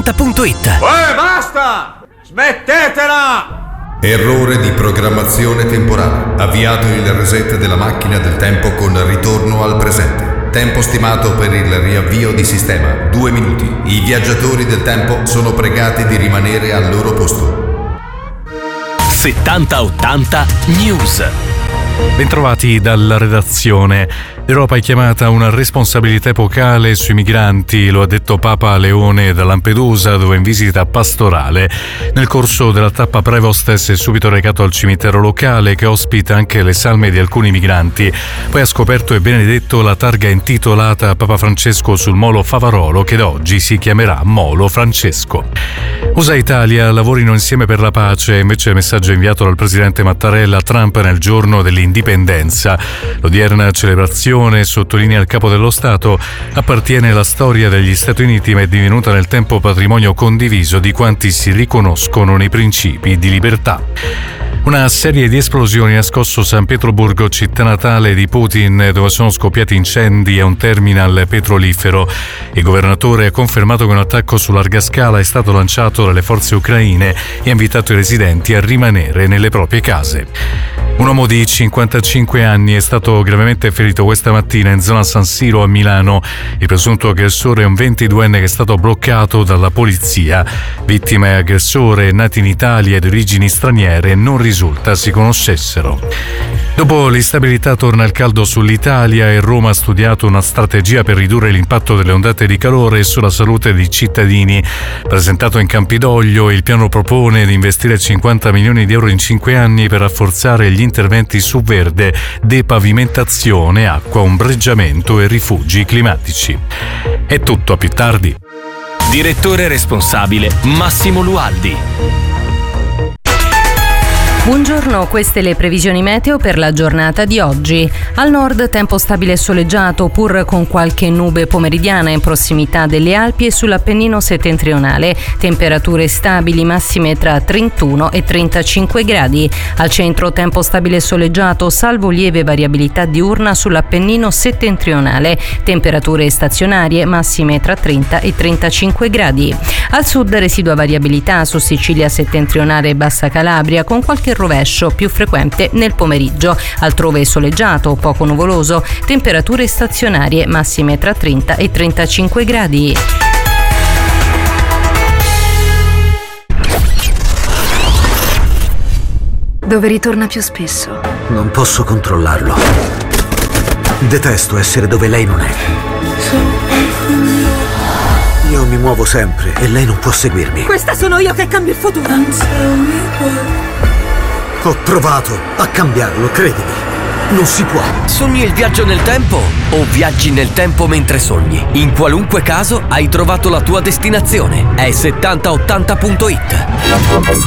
7080.it. Basta! Smettetela! Errore di programmazione temporale. Avviato il reset della macchina del tempo con ritorno al presente. Tempo stimato per il riavvio di sistema 2 minuti. I viaggiatori del tempo sono pregati di rimanere al loro posto. 7080 News. Bentrovati dalla redazione. L'Europa è chiamata a una responsabilità epocale sui migranti, lo ha detto Papa Leone da Lampedusa, dove in visita pastorale. Nel corso della tappa Prevost si è subito recato al cimitero locale, che ospita anche le salme di alcuni migranti. Poi ha scoperto e benedetto la targa intitolata a Papa Francesco sul molo Favarolo, che da oggi si chiamerà Molo Francesco. USA e Italia lavorino insieme per la pace, invece il messaggio inviato dal presidente Mattarella a Trump nel giorno dell'indipendenza. L'odierna celebrazione, sottolinea il capo dello Stato, appartiene alla storia degli Stati Uniti, ma è divenuta nel tempo patrimonio condiviso di quanti si riconoscono nei principi di libertà. Una serie di esplosioni ha scosso San Pietroburgo, città natale di Putin, dove sono scoppiati incendi a un terminal petrolifero. Il governatore ha confermato che un attacco su larga scala è stato lanciato dalle forze ucraine e ha invitato i residenti a rimanere nelle proprie case. Un uomo di 55 anni è stato gravemente ferito questa mattina in zona San Siro a Milano. Il presunto aggressore è un 22enne che è stato bloccato dalla polizia. Vittima e aggressore, nati in Italia e di origini straniere, non risulta si conoscessero. Dopo l'instabilità torna il caldo sull'Italia e Roma ha studiato una strategia per ridurre l'impatto delle ondate di calore sulla salute dei cittadini. Presentato in Campidoglio, il piano propone di investire 50 milioni di euro in 5 anni per rafforzare gli interventi su verde, depavimentazione, acqua, ombreggiamento e rifugi climatici. È tutto, a più tardi. Direttore responsabile Massimo Lualdi. Buongiorno, queste le previsioni meteo per la giornata di oggi. Al nord tempo stabile e soleggiato, pur con qualche nube pomeridiana in prossimità delle Alpi e sull'Appennino settentrionale. Temperature stabili, massime tra 31 e 35 gradi. Al centro tempo stabile e soleggiato, salvo lieve variabilità diurna sull'Appennino settentrionale. Temperature stazionarie, massime tra 30 e 35 gradi. Al sud residua variabilità su Sicilia settentrionale e Bassa Calabria, con qualche rovescio più frequente nel pomeriggio. Altrove soleggiato, poco nuvoloso, temperature stazionarie massime tra 30 e 35 gradi. Dove ritorna più spesso? Non posso controllarlo. Detesto essere dove lei non è. Io mi muovo sempre e lei non può seguirmi. Questa sono io che cambio il futuro. Ho provato a cambiarlo, credimi. Non si può. Sogni il viaggio nel tempo o viaggi nel tempo mentre sogni? In qualunque caso hai trovato la tua destinazione. È 7080.it.